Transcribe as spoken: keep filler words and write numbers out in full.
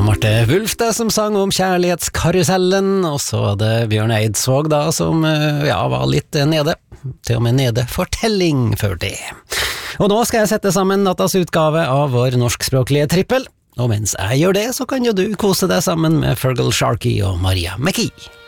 Marte Wulf det som sang om kjærlighetskarusellen, og så var det Bjørn Eidsvåg da som ja, var litt nede, til og med nede fortelling før det. Og nå skal jeg sette sammen nattas utgave av vår norskspråklige trippel, og mens jeg gjør det så kan jo du kose deg sammen med Fergal Sharkey og Maria McKee.